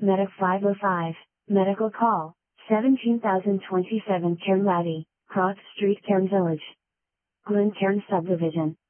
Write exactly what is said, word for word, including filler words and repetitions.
Medic five oh five, Medical Call, seventeen thousand twenty-seven Cairn Laddie, Cross Street Cairn Village. Glen Cairn Subdivision.